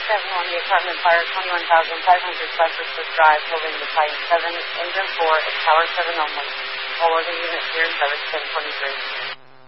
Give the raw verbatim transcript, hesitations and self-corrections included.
seven on the apartment fire, twenty-one thousand five hundred Cypress Drive, holding the Titan seven, engine four, and tower seven only. All other units here in service ten twenty-three.